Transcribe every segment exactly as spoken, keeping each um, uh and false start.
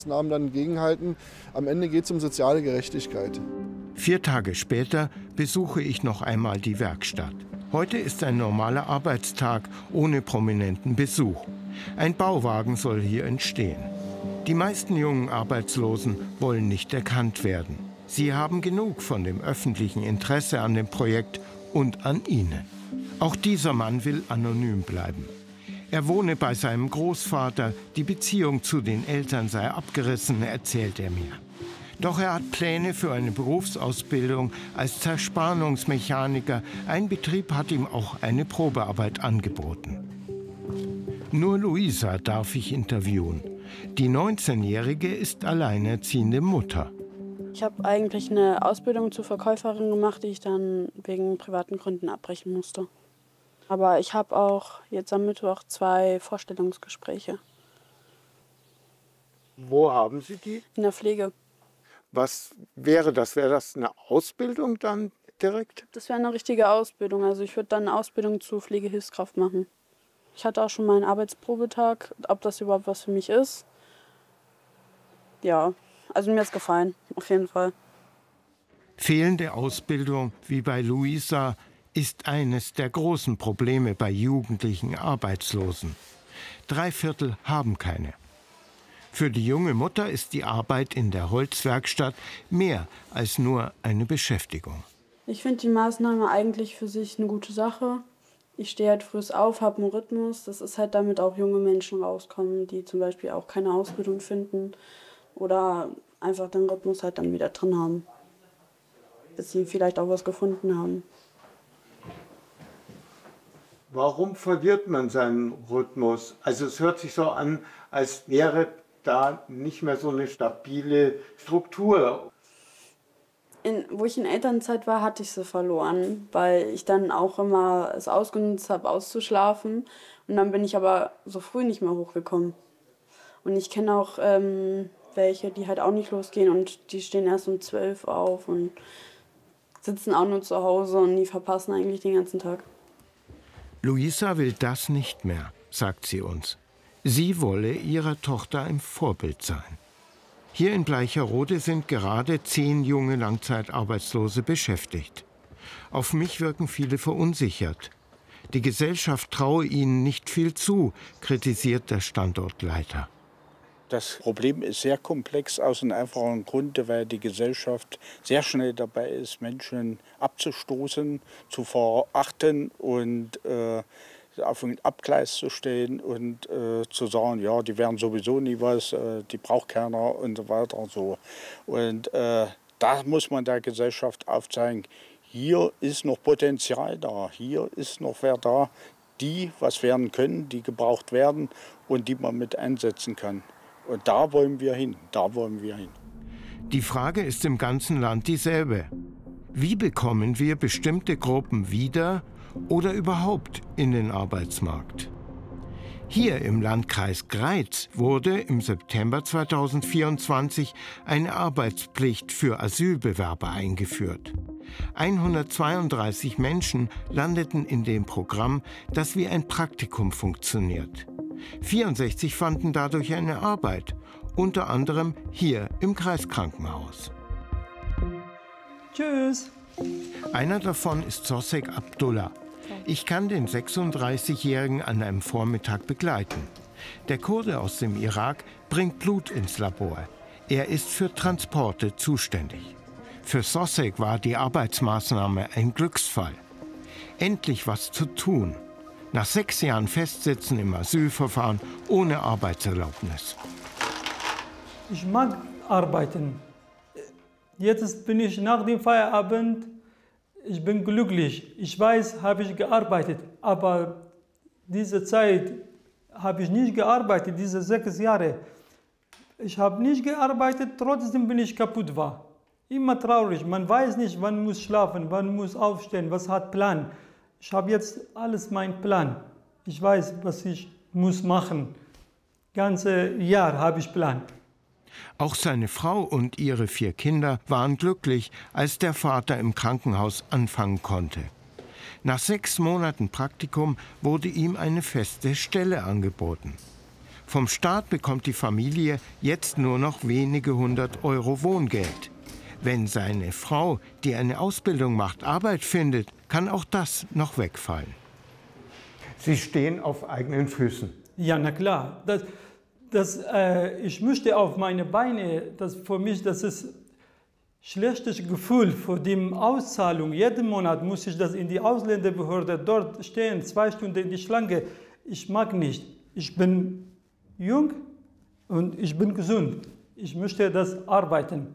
Namen dann gegenhalten. Am Ende geht es um soziale Gerechtigkeit. Vier Tage später besuche ich noch einmal die Werkstatt. Heute ist ein normaler Arbeitstag ohne prominenten Besuch. Ein Bauwagen soll hier entstehen. Die meisten jungen Arbeitslosen wollen nicht erkannt werden. Sie haben genug von dem öffentlichen Interesse an dem Projekt und an ihnen. Auch dieser Mann will anonym bleiben. Er wohne bei seinem Großvater, die Beziehung zu den Eltern sei abgerissen, erzählt er mir. Doch er hat Pläne für eine Berufsausbildung als Zerspannungsmechaniker. Ein Betrieb hat ihm auch eine Probearbeit angeboten. Nur Luisa darf ich interviewen. Die neunzehnjährige ist alleinerziehende Mutter. Ich habe eigentlich eine Ausbildung zur Verkäuferin gemacht, die ich dann wegen privaten Gründen abbrechen musste. Aber ich habe auch jetzt am Mittwoch zwei Vorstellungsgespräche. Wo haben Sie die? In der Pflege. Was wäre das? Wäre das eine Ausbildung dann direkt? Das wäre eine richtige Ausbildung. Also ich würde dann eine Ausbildung zur Pflegehilfskraft machen. Ich hatte auch schon mal einen Arbeitsprobetag, ob das überhaupt was für mich ist. Ja, also mir hat es gefallen, auf jeden Fall. Fehlende Ausbildung, wie bei Luisa, ist eines der großen Probleme bei jugendlichen Arbeitslosen. Drei Viertel haben keine. Für die junge Mutter ist die Arbeit in der Holzwerkstatt mehr als nur eine Beschäftigung. Ich finde die Maßnahme eigentlich für sich eine gute Sache. Ich stehe halt früh auf, habe einen Rhythmus. Das ist halt, damit auch junge Menschen rauskommen, die zum Beispiel auch keine Ausbildung finden oder einfach den Rhythmus halt dann wieder drin haben, bis sie vielleicht auch was gefunden haben. Warum verliert man seinen Rhythmus? Also es hört sich so an, als wäre da nicht mehr so eine stabile Struktur. In, wo ich in Elternzeit war, hatte ich sie verloren, weil ich dann auch immer es ausgenutzt habe, auszuschlafen. Und dann bin ich aber so früh nicht mehr hochgekommen. Und ich kenne auch ähm, welche, die halt auch nicht losgehen und die stehen erst um zwölf auf und sitzen auch nur zu Hause und die verpassen eigentlich den ganzen Tag. Luisa will das nicht mehr, sagt sie uns. Sie wolle ihrer Tochter ein Vorbild sein. Hier in Bleicherode sind gerade zehn junge Langzeitarbeitslose beschäftigt. Auf mich wirken viele verunsichert. Die Gesellschaft traue ihnen nicht viel zu, kritisiert der Standortleiter. Das Problem ist sehr komplex aus einem einfachen Grund, weil die Gesellschaft sehr schnell dabei ist, Menschen abzustoßen, zu verachten und äh, auf ein Abgleis zu stellen und äh, zu sagen, ja, die werden sowieso nie was, äh, die braucht keiner und so weiter und so. Und äh, da muss man der Gesellschaft aufzeigen, hier ist noch Potenzial da, hier ist noch wer da, die was werden können, die gebraucht werden und die man mit einsetzen kann. Und da wollen wir hin, da wollen wir hin. Die Frage ist im ganzen Land dieselbe. Wie bekommen wir bestimmte Gruppen wieder oder überhaupt in den Arbeitsmarkt? Hier im Landkreis Greiz wurde im September zweitausendvierundzwanzig eine Arbeitspflicht für Asylbewerber eingeführt. hundertzweiunddreißig Menschen landeten in dem Programm, das wie ein Praktikum funktioniert. vierundsechzig fanden dadurch eine Arbeit, unter anderem hier im Kreiskrankenhaus. Tschüss. Einer davon ist Sosek Abdullah. Ich kann den sechsunddreißigjährigen an einem Vormittag begleiten. Der Kurde aus dem Irak bringt Blut ins Labor. Er ist für Transporte zuständig. Für Sosek war die Arbeitsmaßnahme ein Glücksfall. Endlich was zu tun. Nach sechs Jahren Festsitzen im Asylverfahren ohne Arbeitserlaubnis. Ich mag arbeiten. Jetzt bin ich nach dem Feierabend, ich bin glücklich. Ich weiß, habe ich gearbeitet, aber diese Zeit habe ich nicht gearbeitet, diese sechs Jahre. Ich habe nicht gearbeitet, trotzdem bin ich kaputt war. Immer traurig, man weiß nicht, wann muss schlafen, wann muss aufstehen, was hat Plan. Ich habe jetzt alles mein Plan. Ich weiß, was ich muss machen. Ganze Jahr habe ich Plan. Auch seine Frau und ihre vier Kinder waren glücklich, als der Vater im Krankenhaus anfangen konnte. Nach sechs Monaten Praktikum wurde ihm eine feste Stelle angeboten. Vom Staat bekommt die Familie jetzt nur noch wenige hundert Euro Wohngeld. Wenn seine Frau, die eine Ausbildung macht, Arbeit findet, kann auch das noch wegfallen. Sie stehen auf eigenen Füßen. Ja, na klar. Das, das, äh, ich möchte auf meine Beine, das für mich, das ist ein schlechtes Gefühl für die Auszahlung. Jeden Monat muss ich das in die Ausländerbehörde dort stehen, zwei Stunden in die Schlange. Ich mag nicht. Ich bin jung und ich bin gesund. Ich möchte das arbeiten.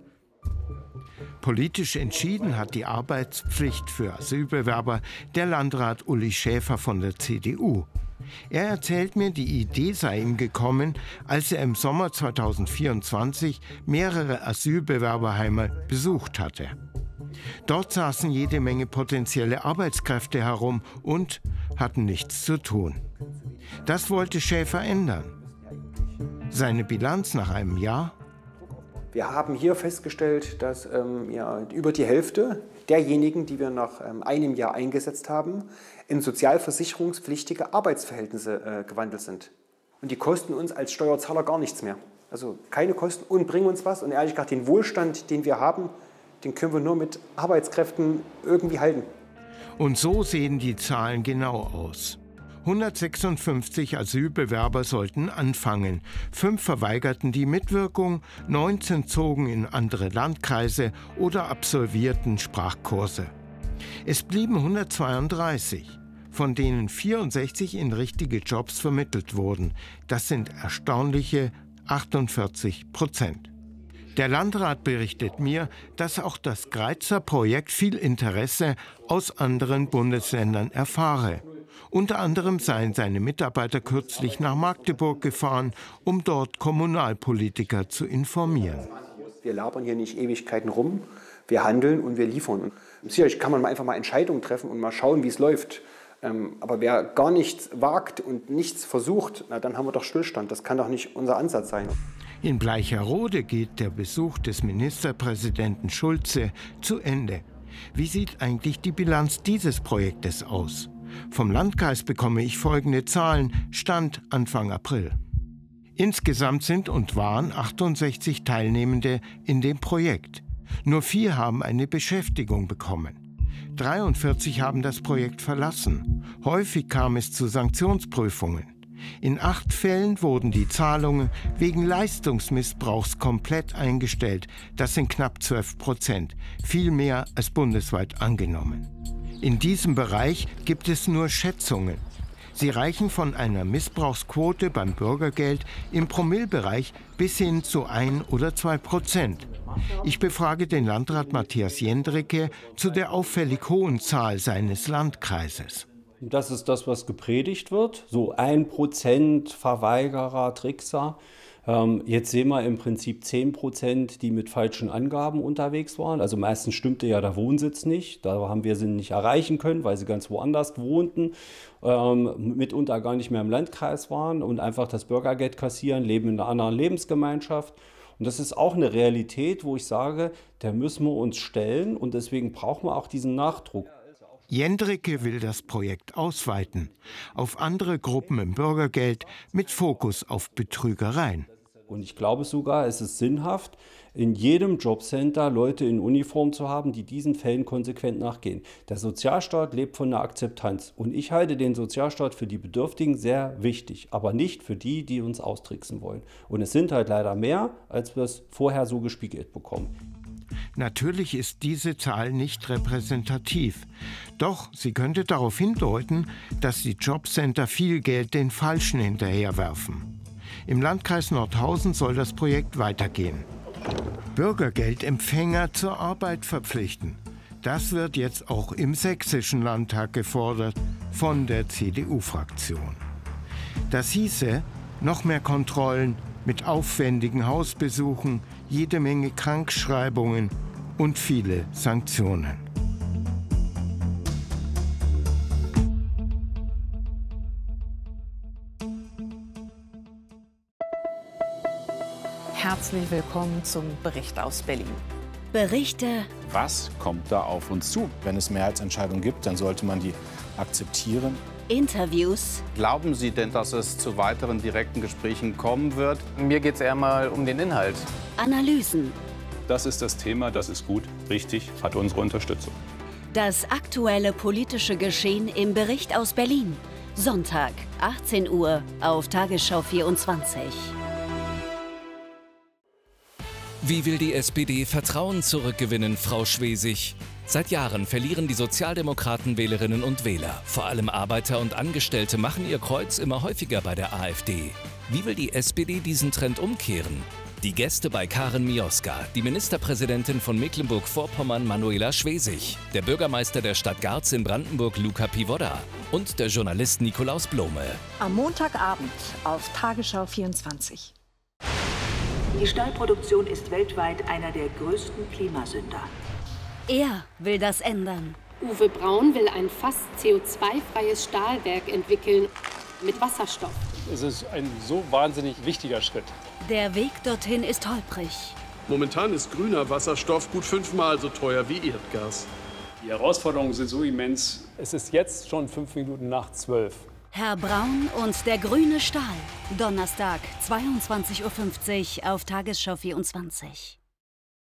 Politisch entschieden hat die Arbeitspflicht für Asylbewerber der Landrat Uli Schäfer von der C D U. Er erzählt mir, die Idee sei ihm gekommen, als er im Sommer zweitausendvierundzwanzig mehrere Asylbewerberheime besucht hatte. Dort saßen jede Menge potenzielle Arbeitskräfte herum und hatten nichts zu tun. Das wollte Schäfer ändern. Seine Bilanz nach einem Jahr? Wir haben hier festgestellt, dass ähm, ja, über die Hälfte derjenigen, die wir nach ähm, einem Jahr eingesetzt haben, in sozialversicherungspflichtige Arbeitsverhältnisse äh, gewandelt sind. Und die kosten uns als Steuerzahler gar nichts mehr. Also keine Kosten und bringen uns was. Und ehrlich gesagt, den Wohlstand, den wir haben, den können wir nur mit Arbeitskräften irgendwie halten. Und so sehen die Zahlen genau aus. hundertsechsundfünfzig Asylbewerber sollten anfangen. Fünf verweigerten die Mitwirkung, neunzehn zogen in andere Landkreise oder absolvierten Sprachkurse. Es blieben hundertzweiunddreißig, von denen vierundsechzig in richtige Jobs vermittelt wurden. Das sind erstaunliche achtundvierzig Prozent. Der Landrat berichtet mir, dass auch das Greizer Projekt viel Interesse aus anderen Bundesländern erfahre. Unter anderem seien seine Mitarbeiter kürzlich nach Magdeburg gefahren, um dort Kommunalpolitiker zu informieren. Wir labern hier nicht Ewigkeiten rum, wir handeln und wir liefern. Sicherlich kann man einfach mal Entscheidungen treffen und mal schauen, wie es läuft. Aber wer gar nichts wagt und nichts versucht, na, dann haben wir doch Stillstand. Das kann doch nicht unser Ansatz sein. In Bleicherode geht der Besuch des Ministerpräsidenten Schulze zu Ende. Wie sieht eigentlich die Bilanz dieses Projektes aus? Vom Landkreis bekomme ich folgende Zahlen, Stand Anfang April. Insgesamt sind und waren achtundsechzig Teilnehmende in dem Projekt. Nur vier haben eine Beschäftigung bekommen. dreiundvierzig haben das Projekt verlassen. Häufig kam es zu Sanktionsprüfungen. In acht Fällen wurden die Zahlungen wegen Leistungsmissbrauchs komplett eingestellt. Das sind knapp zwölf Prozent, viel mehr als bundesweit angenommen. In diesem Bereich gibt es nur Schätzungen. Sie reichen von einer Missbrauchsquote beim Bürgergeld im Promillebereich bis hin zu ein oder zwei Prozent. Ich befrage den Landrat Matthias Jendricke zu der auffällig hohen Zahl seines Landkreises. Das ist das, was gepredigt wird, so ein Prozent Verweigerer, Trickser. Ähm, jetzt sehen wir im Prinzip zehn Prozent, die mit falschen Angaben unterwegs waren. Also meistens stimmte ja der Wohnsitz nicht. Da haben wir sie nicht erreichen können, weil sie ganz woanders wohnten, ähm, mitunter gar nicht mehr im Landkreis waren und einfach das Bürgergeld kassieren, leben in einer anderen Lebensgemeinschaft. Und das ist auch eine Realität, wo ich sage, der müssen wir uns stellen und deswegen brauchen wir auch diesen Nachdruck. Jendricke will das Projekt ausweiten auf andere Gruppen im Bürgergeld mit Fokus auf Betrügereien. Und ich glaube sogar, es ist sinnhaft, in jedem Jobcenter Leute in Uniform zu haben, die diesen Fällen konsequent nachgehen. Der Sozialstaat lebt von der Akzeptanz. Und ich halte den Sozialstaat für die Bedürftigen sehr wichtig, aber nicht für die, die uns austricksen wollen. Und es sind halt leider mehr, als wir es vorher so gespiegelt bekommen. Natürlich ist diese Zahl nicht repräsentativ. Doch sie könnte darauf hindeuten, dass die Jobcenter viel Geld den Falschen hinterherwerfen. Im Landkreis Nordhausen soll das Projekt weitergehen. Bürgergeldempfänger zur Arbeit verpflichten. Das wird jetzt auch im Sächsischen Landtag gefordert von der C D U-Fraktion. Das hieße, noch mehr Kontrollen mit aufwendigen Hausbesuchen, jede Menge Krankschreibungen und viele Sanktionen. Herzlich willkommen zum Bericht aus Berlin. Berichte. Was kommt da auf uns zu? Wenn es Mehrheitsentscheidungen gibt, dann sollte man die akzeptieren. Interviews. Glauben Sie denn, dass es zu weiteren direkten Gesprächen kommen wird? Mir geht es eher mal um den Inhalt. Analysen. Das ist das Thema, das ist gut, richtig, hat unsere Unterstützung. Das aktuelle politische Geschehen im Bericht aus Berlin. Sonntag, achtzehn Uhr auf Tagesschau vierundzwanzig. Wie will die S P D Vertrauen zurückgewinnen, Frau Schwesig? Seit Jahren verlieren die Sozialdemokraten Wählerinnen und Wähler. Vor allem Arbeiter und Angestellte machen ihr Kreuz immer häufiger bei der AfD. Wie will die S P D diesen Trend umkehren? Die Gäste bei Karin Mioska, die Ministerpräsidentin von Mecklenburg-Vorpommern Manuela Schwesig, der Bürgermeister der Stadt Garz in Brandenburg Luca Pivoda und der Journalist Nikolaus Blome. Am Montagabend auf Tagesschau vierundzwanzig. Die Stahlproduktion ist weltweit einer der größten Klimasünder. Er will das ändern. Uwe Braun will ein fast C O zwei freies Stahlwerk entwickeln mit Wasserstoff. Es ist ein so wahnsinnig wichtiger Schritt. Der Weg dorthin ist holprig. Momentan ist grüner Wasserstoff gut fünfmal so teuer wie Erdgas. Die Herausforderungen sind so immens. Es ist jetzt schon fünf Minuten nach zwölf. Herr Braun und der grüne Stahl. Donnerstag, zweiundzwanzig Uhr fünfzig auf Tagesschau vierundzwanzig.